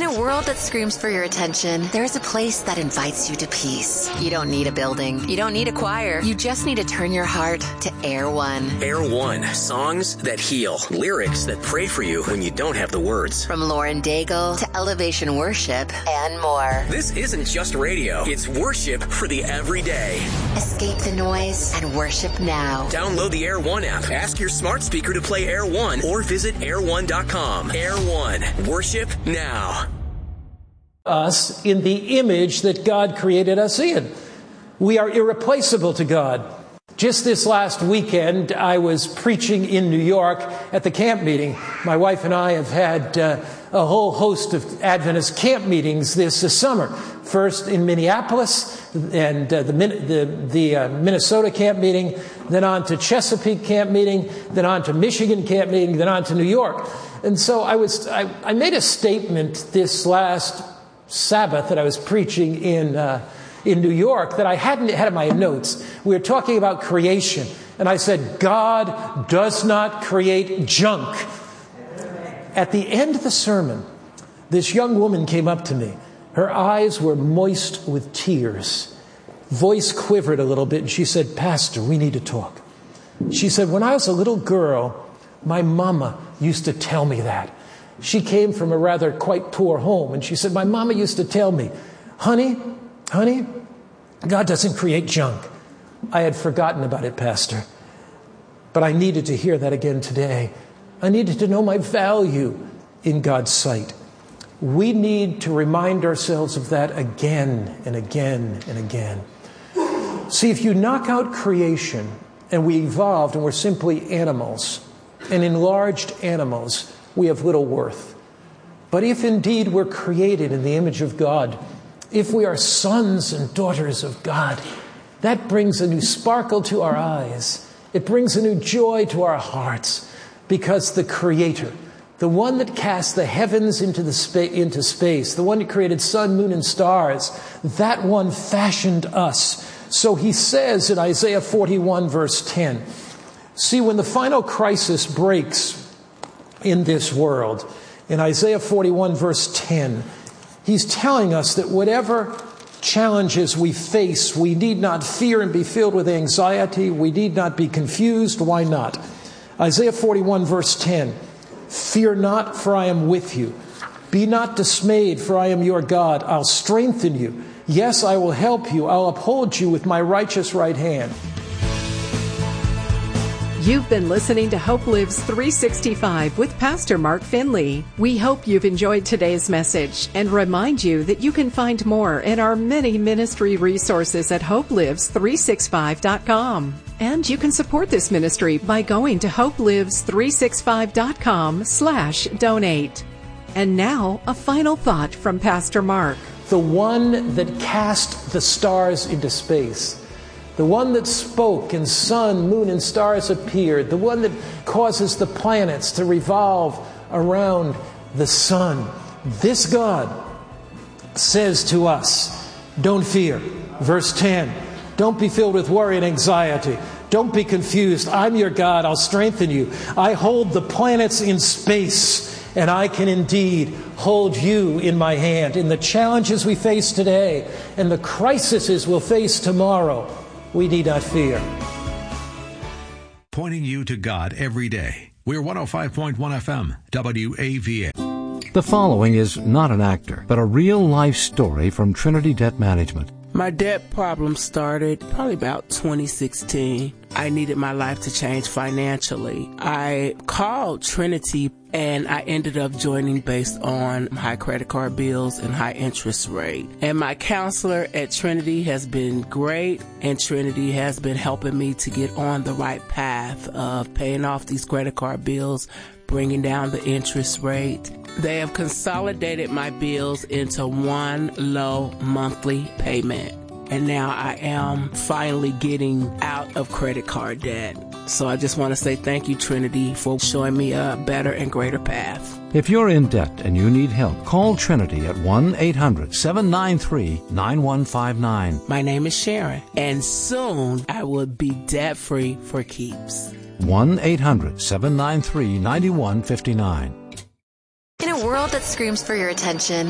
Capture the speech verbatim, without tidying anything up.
In a world that screams for your attention, there's a place that invites you to peace. You don't need a building. You don't need a choir. You just need to turn your heart to Air One. Air One. Songs that heal. Lyrics that pray for you when you don't have the words. From Lauren Daigle to Elevation Worship and more. This isn't just radio. It's worship for the everyday. Escape the noise and worship now. Download the Air One app. Ask your smart speaker to play Air One or visit air one dot com. Air One. Worship now. Us in the image that God created us in. We are irreplaceable to God. Just this last weekend, I was preaching in New York at the camp meeting. My wife and I have had uh, a whole host of Adventist camp meetings this, this summer. First in Minneapolis and uh, the, the, the uh, Minnesota camp meeting, then on to Chesapeake camp meeting, then on to Michigan camp meeting, then on to New York. And so I was I, I made a statement this last Sabbath that I was preaching in uh, in New York that I hadn't had in my notes. We were talking about creation, and I said, God does not create junk. At the end of the sermon, this young woman came up to me. Her eyes were moist with tears. Voice quivered a little bit, and she said, Pastor, we need to talk. She said, when I was a little girl, my mama used to tell me that. She came from a rather quite poor home, and she said, my mama used to tell me, honey, honey, God doesn't create junk. I had forgotten about it, Pastor, but I needed to hear that again today. I needed to know my value in God's sight. We need to remind ourselves of that again and again and again. See, if you knock out creation and we evolved and we're simply animals, and enlarged animals, we have little worth. But if indeed we're created in the image of God, if we are sons and daughters of God, that brings a new sparkle to our eyes. It brings a new joy to our hearts, because the Creator, the one that cast the heavens into the spa- into space, the one that created sun, moon, and stars, that one fashioned us. So he says in Isaiah forty-one, verse ten, see, when the final crisis breaks in this world, in Isaiah forty-one, verse ten, he's telling us that whatever challenges we face, we need not fear and be filled with anxiety. We need not be confused. Why not? Isaiah forty-one, verse ten, fear not, for I am with you. Be not dismayed, for I am your God. I'll strengthen you. Yes, I will help you. I'll uphold you with my righteous right hand. You've been listening to Hope Lives three sixty-five with Pastor Mark Finley. We hope you've enjoyed today's message and remind you that you can find more in our many ministry resources at hope lives three sixty-five dot com. And you can support this ministry by going to hope lives three sixty-five dot com slash donate. And now, a final thought from Pastor Mark. The one that cast the stars into space, the one that spoke and sun, moon, and stars appeared, the one that causes the planets to revolve around the sun. This God says to us, don't fear. Verse ten, don't be filled with worry and anxiety. Don't be confused. I'm your God. I'll strengthen you. I hold the planets in space, and I can indeed hold you in my hand. In the challenges we face today and the crises we'll face tomorrow, we need not fear. Pointing you to God every day. We're one oh five point one F M, W A V A. The following is not an actor, but a real-life story from Trinity Debt Management. My debt problem started probably about twenty sixteen. I needed my life to change financially. I called Trinity and I ended up joining based on high credit card bills and high interest rate. And my counselor at Trinity has been great, and Trinity has been helping me to get on the right path of paying off these credit card bills, bringing down the interest rate. They have consolidated my bills into one low monthly payment. And now I am finally getting out of credit card debt. So I just want to say thank you, Trinity, for showing me a better and greater path. If you're in debt and you need help, call Trinity at one eight hundred seven nine three nine one five nine. My name is Sharon, and soon I will be debt-free for keeps. one eight hundred seven nine three nine one five nine. In a world that screams for your attention,